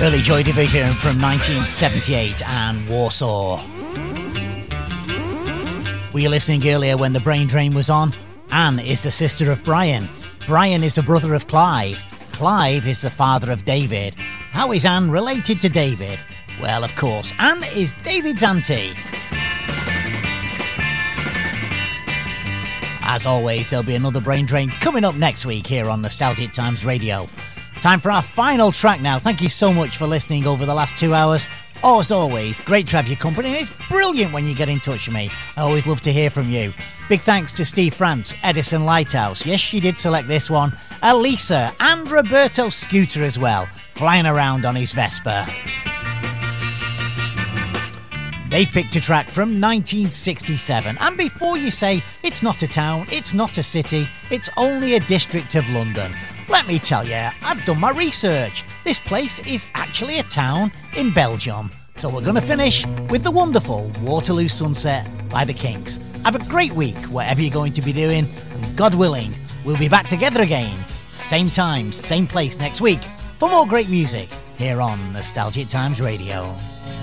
Early Joy Division from 1978 and Warsaw. We were listening earlier when the Brain Drain was on. Anne is the sister of Brian. Brian is the brother of Clive. Clive is the father of David. How is Anne related to David? Well, of course, Anne is David's auntie. As always, there'll be another Brain Drain coming up next week here on Nostalgic Times Radio. Time for our final track now. Thank you so much for listening over the last 2 hours. As always, great to have your company, and it's brilliant when you get in touch with me. I always love to hear from you. Big thanks to Steve France, Edison Lighthouse. Yes, she did select this one. Elisa and Roberto Scooter as well, flying around on his Vespa. They've picked a track from 1967, and before you say it's not a town, it's not a city, it's only a district of London, let me tell you, I've done my research. This place is actually a town in Belgium. So we're going to finish with the wonderful Waterloo Sunset by the Kinks. Have a great week, whatever you're going to be doing. And God willing, we'll be back together again, same time, same place next week, for more great music here on Nostalgic Times Radio.